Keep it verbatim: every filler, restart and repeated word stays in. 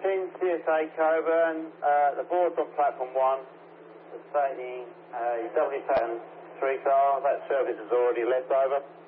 nineteen, C S A Coburn, uh, the board's on platform one, stating uh, W Saturn three car, that service is already left over.